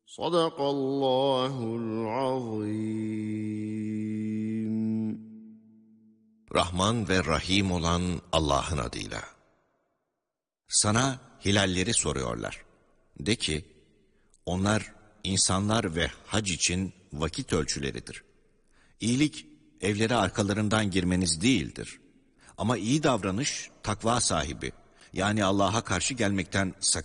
Sadakallahul azim. Rahman ve Rahim olan Allah'ın adıyla. Sana hilalleri soruyorlar. De ki, onlar insanlar ve hac için vakit ölçüleridir. İyilik, evlere arkalarından girmeniz değildir. Ama iyi davranış, takva sahibi, yani Allah'a karşı gelmekten sakın.